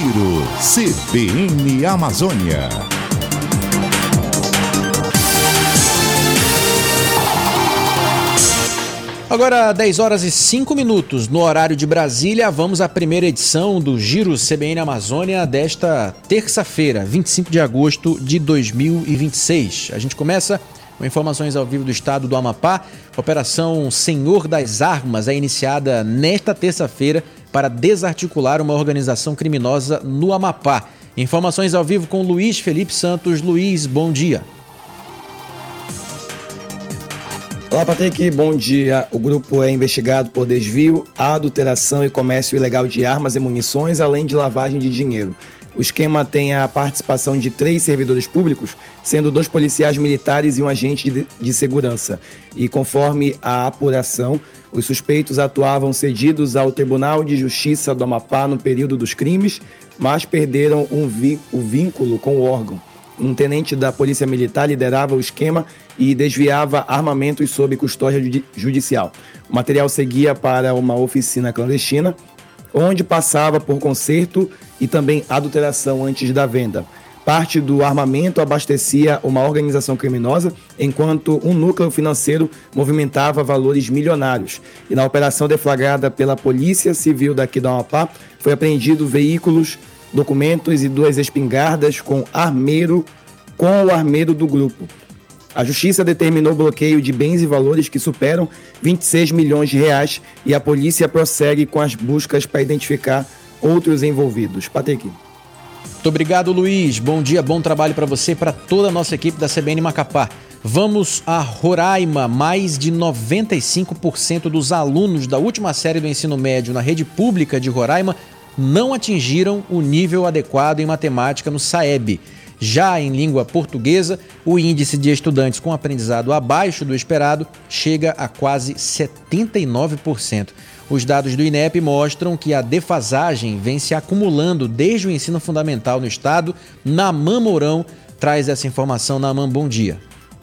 Giro CBN Amazônia. Agora, 10 horas e 5 minutos, no horário de Brasília, vamos à primeira edição do Giro CBN Amazônia desta terça-feira, 25 de agosto de 2026. A gente começa com informações ao vivo do estado do Amapá. A Operação Senhor das Armas é iniciada nesta terça-feira para desarticular uma organização criminosa no Amapá. Informações ao vivo com Luiz Felipe Santos. Luiz, bom dia. Olá, Patrick, bom dia. O grupo é investigado por desvio, adulteração e comércio ilegal de armas e munições, além de lavagem de dinheiro. O esquema tem a participação de 3 servidores públicos, sendo 2 policiais militares e um agente de segurança. E conforme a apuração, os suspeitos atuavam cedidos ao Tribunal de Justiça do Amapá no período dos crimes, mas perderam o vínculo com o órgão. Um tenente da Polícia Militar liderava o esquema e desviava armamentos sob custódia judicial. O material seguia para uma oficina clandestina, onde passava por conserto e também adulteração antes da venda. Parte do armamento abastecia uma organização criminosa, enquanto um núcleo financeiro movimentava valores milionários. E na operação deflagrada pela Polícia Civil daqui do Amapá, foi apreendido veículos, documentos e 2 espingardas com o armeiro do grupo. A Justiça determinou bloqueio de bens e valores que superam 26 milhões de reais e a polícia prossegue com as buscas para identificar outros envolvidos. Patrick. Muito obrigado, Luiz. Bom dia, bom trabalho para você e para toda a nossa equipe da CBN Macapá. Vamos a Roraima. Mais de 95% dos alunos da última série do ensino médio na rede pública de Roraima não atingiram o nível adequado em matemática no SAEB. Já em língua portuguesa, o índice de estudantes com aprendizado abaixo do esperado chega a quase 79%. Os dados do INEP mostram que a defasagem vem se acumulando desde o ensino fundamental no estado. Naman Mourão traz essa informação. Naman, bom dia.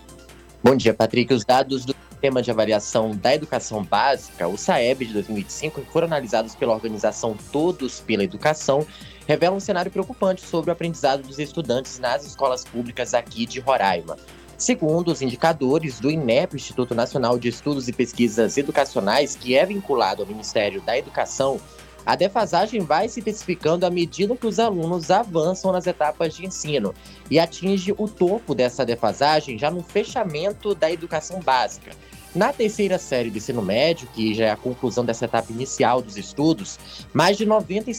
Bom dia, Patrick. Os dados do Sistema de Avaliação da Educação Básica, o SAEB de 2025, que foram analisados pela organização Todos pela Educação, revelam um cenário preocupante sobre o aprendizado dos estudantes nas escolas públicas aqui de Roraima. Segundo os indicadores do INEP, Instituto Nacional de Estudos e Pesquisas Educacionais, que é vinculado ao Ministério da Educação, a defasagem vai se intensificando à medida que os alunos avançam nas etapas de ensino e atinge o topo dessa defasagem já no fechamento da educação básica. Na terceira série do ensino médio, que já é a conclusão dessa etapa inicial dos estudos, mais de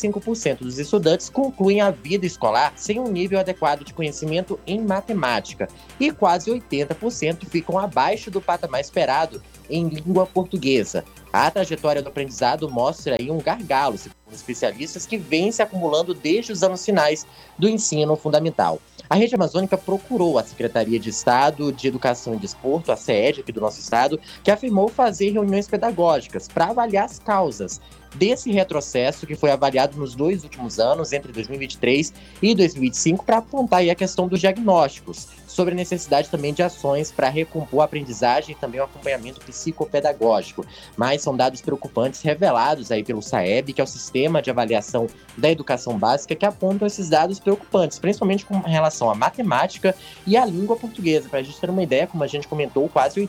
95% dos estudantes concluem a vida escolar sem um nível adequado de conhecimento em matemática e quase 80% ficam abaixo do patamar esperado em língua portuguesa. A trajetória do aprendizado mostra aí um gargalo, segundo especialistas, que vem se acumulando desde os anos finais do ensino fundamental. A Rede Amazônica procurou a Secretaria de Estado de Educação e Desporto, a SEED aqui do nosso estado, que afirmou fazer reuniões pedagógicas para avaliar as causas desse retrocesso que foi avaliado nos 2 últimos anos, entre 2023 e 2025, para apontar aí a questão dos diagnósticos, sobre a necessidade também de ações para recompor a aprendizagem e também o acompanhamento psicopedagógico. Mas são dados preocupantes revelados aí pelo SAEB, que é o Sistema de Avaliação da Educação Básica, que apontam esses dados preocupantes, principalmente com relação à matemática e à língua portuguesa. Para a gente ter uma ideia, como a gente comentou, quase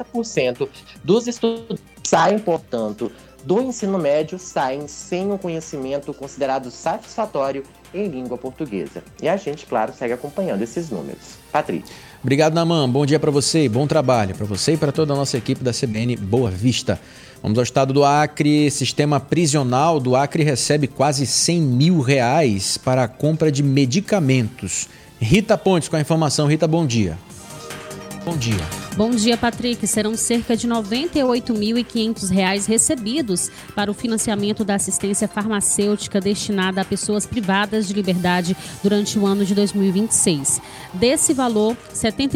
80% dos estudantes saem, portanto, do ensino médio saem sem um conhecimento considerado satisfatório em língua portuguesa. E a gente, claro, segue acompanhando esses números. Patrick. Obrigado, Naman. Bom dia para você e bom trabalho para você e para toda a nossa equipe da CBN Boa Vista. Vamos ao estado do Acre. Sistema prisional do Acre recebe quase R$100 mil para a compra de medicamentos. Rita Pontes com a informação. Rita, bom dia. Bom dia. Bom dia, Patrick. Serão cerca de R$ 98.500 recebidos para o financiamento da assistência farmacêutica destinada a pessoas privadas de liberdade durante o ano de 2026. Desse valor, R$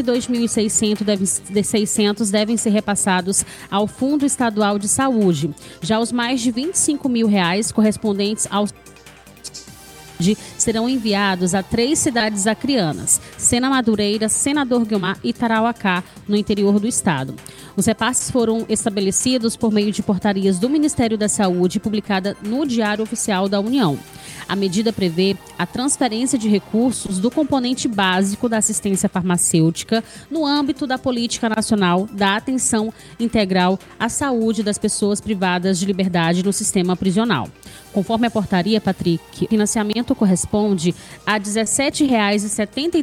72.600 devem ser repassados ao Fundo Estadual de Saúde. Já os mais de R$ 25 mil correspondentes aos serão enviados a 3 cidades acreanas: Sena Madureira, Senador Guiomar e Tarauacá, no interior do estado. Os repasses foram estabelecidos por meio de portarias do Ministério da Saúde, publicada no Diário Oficial da União. A medida prevê a transferência de recursos do componente básico da assistência farmacêutica no âmbito da Política Nacional da Atenção Integral à Saúde das Pessoas Privadas de Liberdade no sistema prisional. Conforme a portaria, Patrick, o financiamento corresponde a R$ 17,70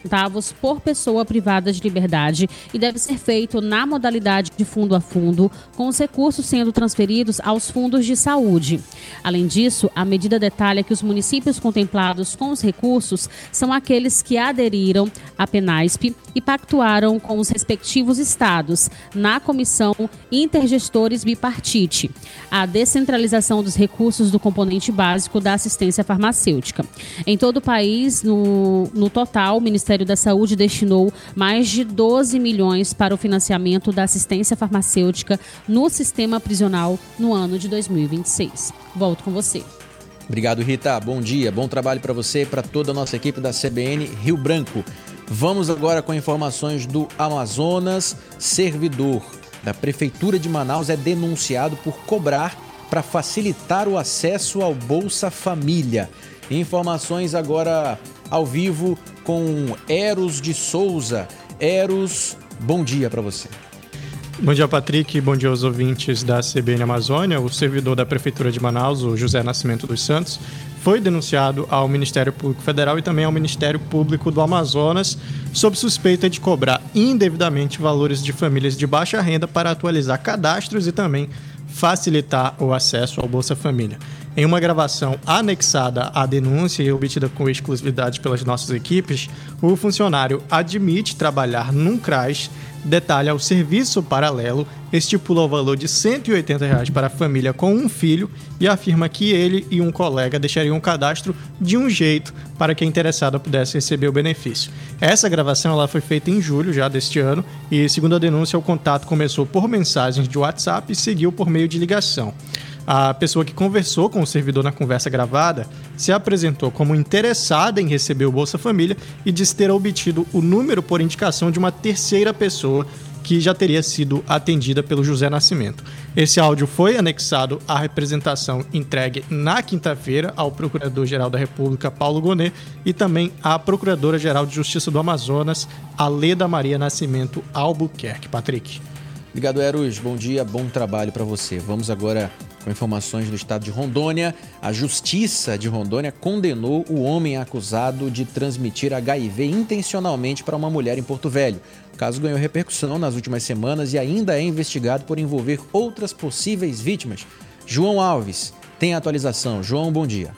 por pessoa privada de liberdade e deve ser feito na modalidade de fundo a fundo, com os recursos sendo transferidos aos fundos de saúde. Além disso, a medida detalha que os municípios contemplados com os recursos são aqueles que aderiram à PENASP e pactuaram com os respectivos estados na Comissão Intergestores Bipartite, a descentralização dos recursos do componente básico da assistência farmacêutica. Em todo o país, no total, o Ministério da Saúde destinou mais de 12 milhões para o financiamento da assistência farmacêutica no sistema prisional no ano de 2026. Volto com você. Obrigado, Rita. Bom dia, bom trabalho para você e para toda a nossa equipe da CBN Rio Branco. Vamos agora com informações do Amazonas. Servidor da Prefeitura de Manaus é denunciado por cobrar para facilitar o acesso ao Bolsa Família. Informações agora ao vivo com Eros de Souza. Eros, bom dia para você. Bom dia, Patrick. Bom dia aos ouvintes da CBN Amazônia. O servidor da Prefeitura de Manaus, o José Nascimento dos Santos, foi denunciado ao Ministério Público Federal e também ao Ministério Público do Amazonas sob suspeita de cobrar indevidamente valores de famílias de baixa renda para atualizar cadastros e também facilitar o acesso ao Bolsa Família. Em uma gravação anexada à denúncia e obtida com exclusividade pelas nossas equipes, o funcionário admite trabalhar num CRAS, detalha o serviço paralelo, estipula o valor de R$ 180 para a família com um filho e afirma que ele e um colega deixariam um cadastro de um jeito para que a interessada pudesse receber o benefício. Essa gravação ela foi feita em julho já deste ano e, segundo a denúncia, o contato começou por mensagens de WhatsApp e seguiu por meio de ligação. A pessoa que conversou com o servidor na conversa gravada se apresentou como interessada em receber o Bolsa Família e disse ter obtido o número por indicação de uma terceira pessoa que já teria sido atendida pelo José Nascimento. Esse áudio foi anexado à representação entregue na quinta-feira ao Procurador-Geral da República, Paulo Gonet, e também à Procuradora-Geral de Justiça do Amazonas, Aleda Maria Nascimento Albuquerque. Patrick. Obrigado, Eros. Bom dia, bom trabalho para você. Vamos agora com informações do estado de Rondônia. A Justiça de Rondônia condenou o homem acusado de transmitir HIV intencionalmente para uma mulher em Porto Velho. O caso ganhou repercussão nas últimas semanas e ainda é investigado por envolver outras possíveis vítimas. João Alves tem a atualização. João, bom dia.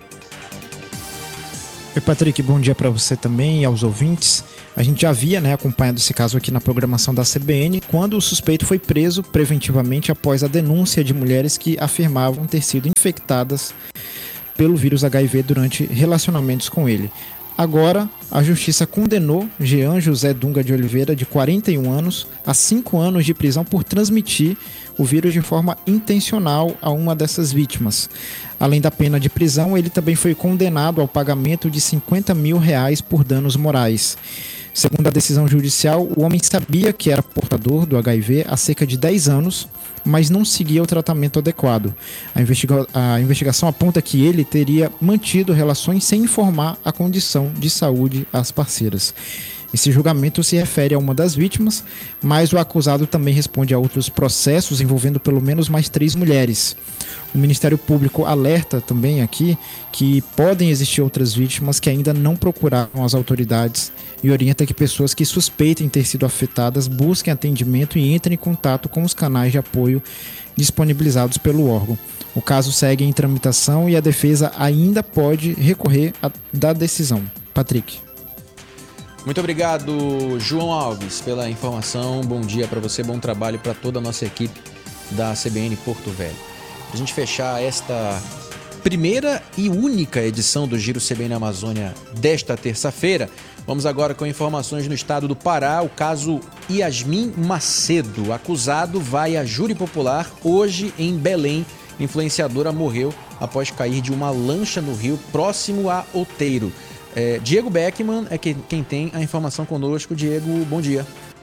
Oi, Patrick, bom dia para você também e aos ouvintes. A gente já havia acompanhado esse caso aqui na programação da CBN, quando o suspeito foi preso preventivamente após a denúncia de mulheres que afirmavam ter sido infectadas pelo vírus HIV durante relacionamentos com ele. Agora, a Justiça condenou Jean José Dunga de Oliveira, de 41 anos, a 5 anos de prisão por transmitir o vírus de forma intencional a uma dessas vítimas. Além da pena de prisão, ele também foi condenado ao pagamento de R$50 mil por danos morais. Segundo a decisão judicial, o homem sabia que era portador do HIV há cerca de 10 anos, mas não seguia o tratamento adequado. A investigação aponta que ele teria mantido relações sem informar a condição de saúde às parceiras. Esse julgamento se refere a uma das vítimas, mas o acusado também responde a outros processos envolvendo pelo menos mais 3 mulheres. O Ministério Público alerta também aqui que podem existir outras vítimas que ainda não procuraram as autoridades e orienta que pessoas que suspeitem ter sido afetadas busquem atendimento e entrem em contato com os canais de apoio disponibilizados pelo órgão. O caso segue em tramitação e a defesa ainda pode recorrer da decisão. Patrick. Muito obrigado, João Alves, pela informação. Bom dia para você, bom trabalho para toda a nossa equipe da CBN Porto Velho. Para a gente fechar esta primeira e única edição do Giro CBN Amazônia desta terça-feira, vamos agora com informações no estado do Pará. O caso Yasmin Macedo, acusado, vai a júri popular hoje em Belém. Influenciadora morreu após cair de uma lancha no rio próximo a Outeiro. Diego Beckman é quem tem a informação conosco. Diego, bom dia.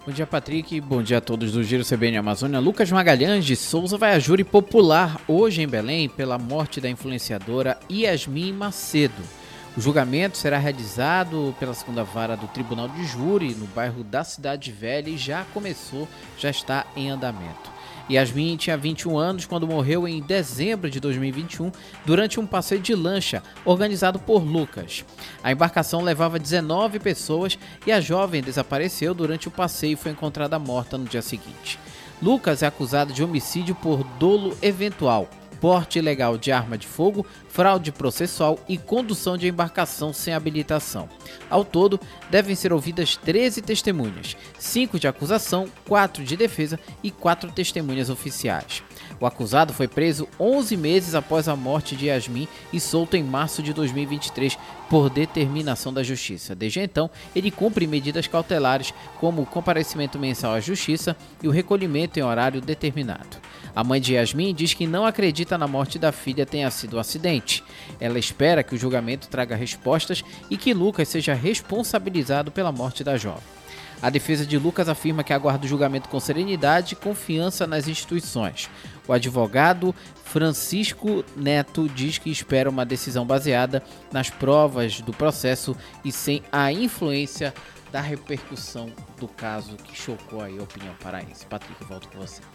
Bom dia, Patrick. Bom dia a todos do Giro CBN Amazônia. Lucas Magalhães de Souza vai a júri popular hoje em Belém pela morte da influenciadora Yasmin Macedo. O julgamento será realizado pela segunda vara do Tribunal de Júri no bairro da Cidade Velha e já está em andamento. Yasmin tinha 21 anos quando morreu em dezembro de 2021 durante um passeio de lancha organizado por Lucas. A embarcação levava 19 pessoas e a jovem desapareceu durante o passeio e foi encontrada morta no dia seguinte. Lucas é acusado de homicídio por dolo eventual, porte ilegal de arma de fogo, fraude processual e condução de embarcação sem habilitação. Ao todo, devem ser ouvidas 13 testemunhas, 5 de acusação, 4 de defesa e 4 testemunhas oficiais. O acusado foi preso 11 meses após a morte de Yasmin e solto em março de 2023 por determinação da Justiça. Desde então, ele cumpre medidas cautelares como o comparecimento mensal à Justiça e o recolhimento em horário determinado. A mãe de Yasmin diz que não acredita na morte da filha tenha sido um acidente. Ela espera que o julgamento traga respostas e que Lucas seja responsabilizado pela morte da jovem. A defesa de Lucas afirma que aguarda o julgamento com serenidade e confiança nas instituições. O advogado Francisco Neto diz que espera uma decisão baseada nas provas do processo e sem a influência da repercussão do caso que chocou aí a opinião paraense. Patrick, volto com você.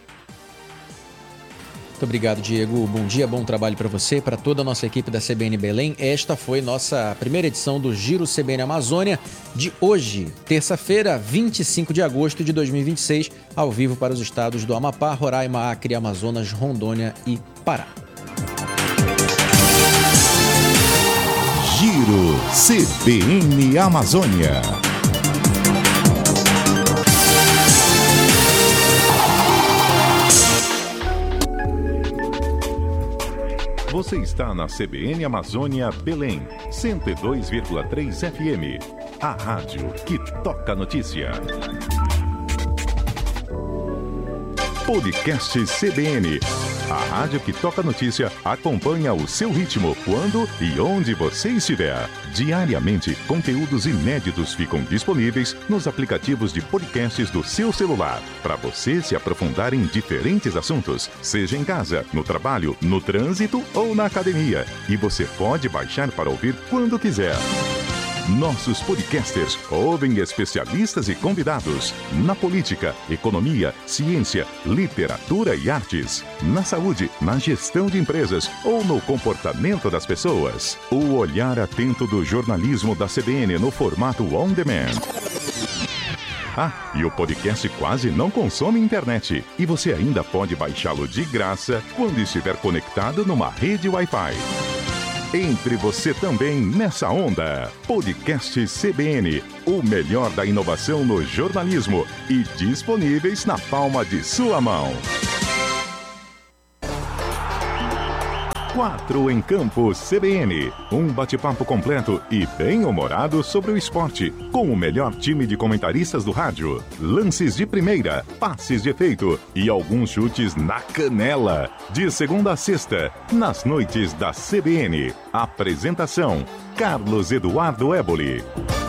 Muito obrigado, Diego. Bom dia, bom trabalho para você, para toda a nossa equipe da CBN Belém. Esta foi nossa primeira edição do Giro CBN Amazônia de hoje, terça-feira, 25 de agosto de 2026, ao vivo para os estados do Amapá, Roraima, Acre, Amazonas, Rondônia e Pará. Giro CBN Amazônia. Você está na CBN Amazônia Belém, 102,3 FM. A rádio que toca notícia. Podcast CBN. A rádio que toca notícia acompanha o seu ritmo, quando e onde você estiver. Diariamente, conteúdos inéditos ficam disponíveis nos aplicativos de podcasts do seu celular, para você se aprofundar em diferentes assuntos, seja em casa, no trabalho, no trânsito ou na academia. E você pode baixar para ouvir quando quiser. Nossos podcasters ouvem especialistas e convidados na política, economia, ciência, literatura e artes, na saúde, na gestão de empresas ou no comportamento das pessoas. O olhar atento do jornalismo da CBN no formato on demand. Ah, e o podcast quase não consome internet. E você ainda pode baixá-lo de graça quando estiver conectado numa rede Wi-Fi. Entre você também nessa onda. Podcast CBN, o melhor da inovação no jornalismo e disponíveis na palma de sua mão. 4 em Campo CBN. Um bate-papo completo e bem-humorado sobre o esporte, com o melhor time de comentaristas do rádio. Lances de primeira, passes de efeito e alguns chutes na canela. De segunda a sexta, nas noites da CBN. Apresentação: Carlos Eduardo Éboli.